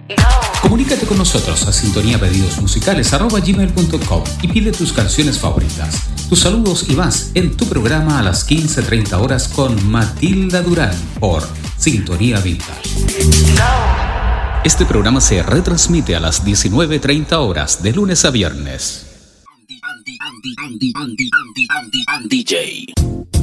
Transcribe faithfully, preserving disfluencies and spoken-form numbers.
Comunícate con nosotros a sintonía pedidos musicales arroba gmail punto com y pide tus canciones favoritas, tus saludos y más en tu programa a las quince treinta horas con Matilda Durán por Sintonía Vintage. Este programa se retransmite a las diecinueve treinta horas de lunes a viernes. D J